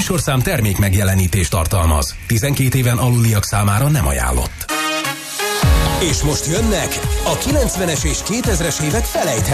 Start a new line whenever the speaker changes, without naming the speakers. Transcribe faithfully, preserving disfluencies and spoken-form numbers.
műsorszám termék megjelenítést tartalmaz. tizenkét éven aluliak számára nem ajánlott. És most jönnek a kilencvenes és kétezres évek felejthetetlen